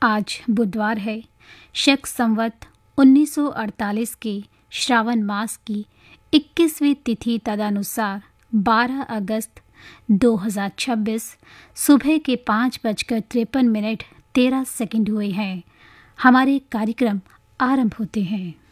आज बुधवार है। शक संवत 1948 के श्रावण मास की 21वीं तिथि तदनुसार 12 अगस्त 2026 सुबह के 5:53 13 हुए हैं। हमारे कार्यक्रम आरंभ होते हैं।